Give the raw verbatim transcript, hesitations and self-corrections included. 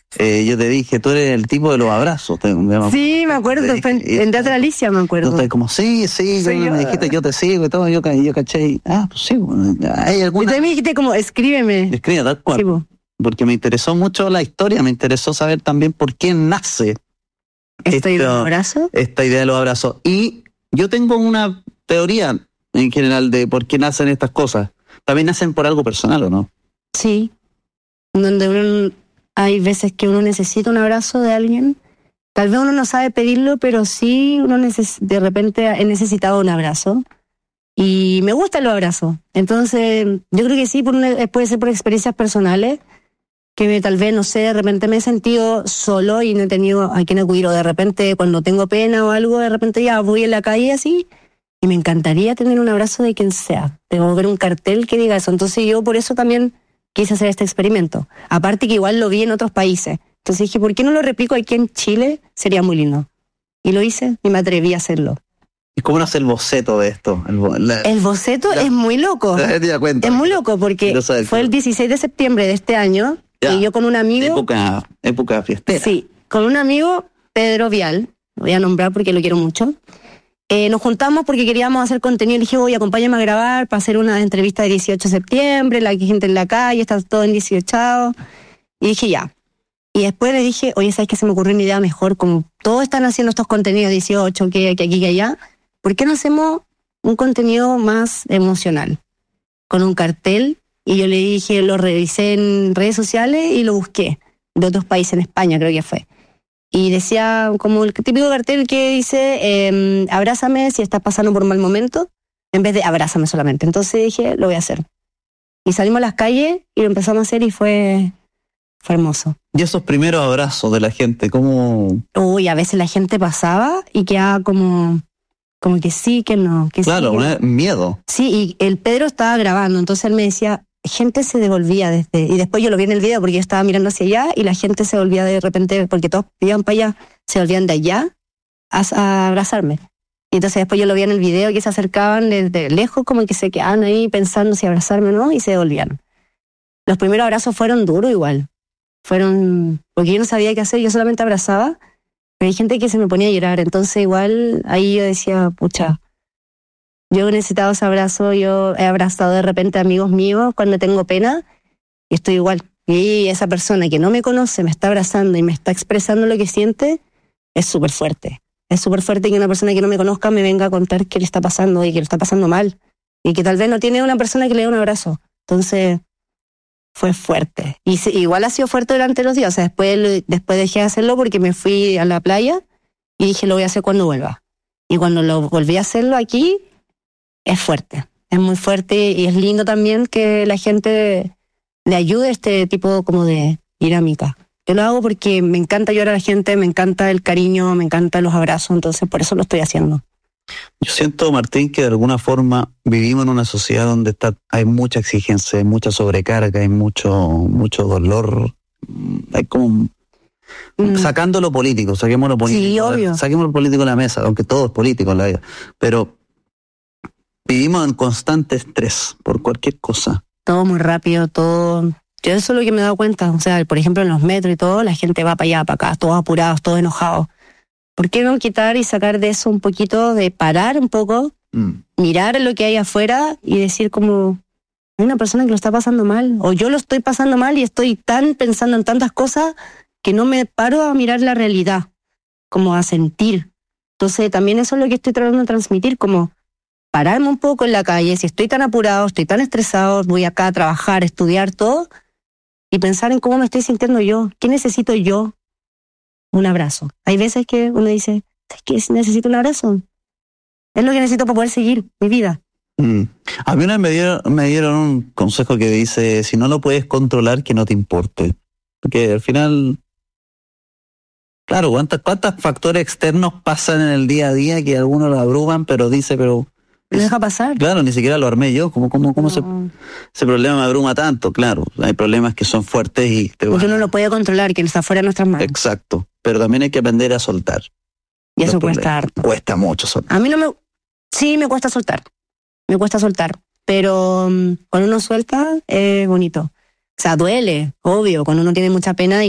Eh, yo te dije, tú eres el tipo de los abrazos. Te, me sí, me acuerdo, dije, en, en Teatro Alicia me acuerdo. Tú como, sí, sí, yo, me dijiste, yo te sigo y todo, yo, yo caché, ah, pues sí, hay alguna... Y también me dijiste como, escríbeme. Escribe, tal cual. Sí, pues. Porque me interesó mucho la historia, me interesó saber también por qué nace esta idea de los abrazos. Esta idea de los abrazos. Y yo tengo una teoría en general de por qué nacen estas cosas. También nacen por algo personal, ¿o no? Sí. Donde uno, hay veces que uno necesita un abrazo de alguien. Tal vez uno no sabe pedirlo, pero sí uno neces- de repente he necesitado un abrazo. Y me gustan los abrazos. Entonces, yo creo que sí, por una, puede ser por experiencias personales. Que me, tal vez, no sé, de repente me he sentido solo y no he tenido a quien acudir, o de repente cuando tengo pena o algo, de repente ya voy en la calle así, y me encantaría tener un abrazo de quien sea, tengo que ver un cartel que diga eso, entonces yo por eso también quise hacer este experimento, aparte que igual lo vi en otros países, entonces dije, ¿por qué no lo replico aquí en Chile? Sería muy lindo, y lo hice, y me atreví a hacerlo. ¿Y cómo nace el boceto de esto? El, bo- la, el boceto la, es muy loco, la, cuenta, es muy loco, porque fue el dieciséis de septiembre de este año. Ya, y yo con un amigo... Época, época fiestera. Sí, con un amigo, Pedro Vial, lo voy a nombrar porque lo quiero mucho. Eh, nos juntamos porque queríamos hacer contenido. Le dije, oye, acompáñame a grabar para hacer una entrevista de dieciocho de septiembre, la gente en la calle, está todo en dieciocho. Y dije, ya. Y después le dije, oye, ¿sabes qué? Se me ocurrió una idea mejor. Como todos están haciendo estos contenidos dieciocho, que, que aquí, que allá, ¿por qué no hacemos un contenido más emocional? Con un cartel. Y yo le dije, lo revisé en redes sociales y lo busqué, de otros países, en España creo que fue. Y decía, como el típico cartel que dice, eh, abrázame si estás pasando por un mal momento, en vez de abrázame solamente. Entonces dije, lo voy a hacer. Y salimos a las calles y lo empezamos a hacer y fue, fue hermoso. Y esos primeros abrazos de la gente, ¿cómo...? Uy, a veces la gente pasaba y quedaba como... Como que sí, que no. Que claro, sí, que no. Miedo. Sí, y el Pedro estaba grabando, entonces él me decía... gente se devolvía desde, y después yo lo vi en el video porque yo estaba mirando hacia allá y la gente se volvía de repente, porque todos iban para allá, se volvían de allá a, a abrazarme. Y entonces después yo lo vi en el video que se acercaban desde lejos, como que se quedaban ahí pensando si abrazarme o no, y se devolvían. Los primeros abrazos fueron duros igual, fueron, porque yo no sabía qué hacer, yo solamente abrazaba, pero hay gente que se me ponía a llorar, entonces igual ahí yo decía, pucha, yo he necesitado ese abrazo, yo he abrazado de repente a amigos míos cuando tengo pena y estoy igual. Y esa persona que no me conoce me está abrazando y me está expresando lo que siente, es súper fuerte. Es súper fuerte que una persona que no me conozca me venga a contar qué le está pasando y que le está pasando mal. Y que tal vez no tiene una persona que le dé un abrazo. Entonces, fue fuerte. Y sí, igual ha sido fuerte durante los días. O sea, después, después dejé de hacerlo porque me fui a la playa y dije, lo voy a hacer cuando vuelva. Y cuando lo volví a hacerlo aquí... es fuerte, es muy fuerte y es lindo también que la gente le ayude a este tipo como de dinámica. Yo lo hago porque me encanta ayudar a la gente, me encanta el cariño, me encantan los abrazos, entonces por eso lo estoy haciendo. Yo siento, Martín, que de alguna forma vivimos en una sociedad donde está, hay mucha exigencia, hay mucha sobrecarga, hay mucho, mucho dolor, hay como... Mm. Sacando lo político, saquemos lo político. Sí, obvio. Saquemos lo político de la mesa, aunque todo es político en la vida, pero... vivimos en constante estrés por cualquier cosa. Todo muy rápido, todo... Yo eso es lo que me he dado cuenta. O sea, por ejemplo, en los metros y todo, la gente va para allá, para acá, todos apurados, todos enojados. ¿Por qué no quitar y sacar de eso un poquito, de parar un poco, mm. mirar lo que hay afuera y decir como, hay una persona que lo está pasando mal, o yo lo estoy pasando mal y estoy tan pensando en tantas cosas que no me paro a mirar la realidad, como a sentir. Entonces, también eso es lo que estoy tratando de transmitir, como... pararme un poco en la calle, si estoy tan apurado, estoy tan estresado, voy acá a trabajar, estudiar todo, y pensar en cómo me estoy sintiendo yo, ¿qué necesito yo? Un abrazo. Hay veces que uno dice, ¿sabes qué? Necesito un abrazo. Es lo que necesito para poder seguir mi vida. Mm. A mí una vez me dieron, me dieron un consejo que dice, si no lo puedes controlar, que no te importe. Porque al final... claro, ¿cuántos cuántos factores externos pasan en el día a día que algunos lo abruman, pero dice, pero... ¿Me deja pasar? Claro, ni siquiera lo armé yo. ¿Cómo, cómo, cómo no. se, ese problema me abruma tanto? Claro, hay problemas que son fuertes y... te porque uno no puede controlar, que está fuera de nuestras manos. Exacto, pero también hay que aprender a soltar. Y eso cuesta harto. Cuesta mucho soltar. A mí no me... sí, me cuesta soltar. Me cuesta soltar. Pero um, cuando uno suelta, es bonito. O sea, duele, obvio, cuando uno tiene mucha pena y